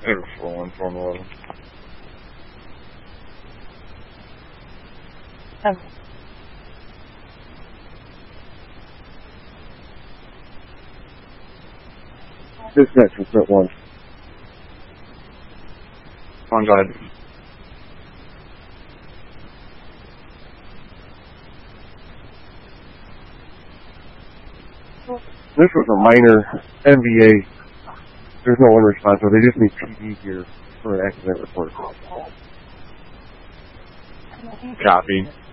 Air 411. Okay. Dispatch from Sprint 1. One guide. This was a minor MVA. There's no one response, so they just need PD here for an accident report. Copy.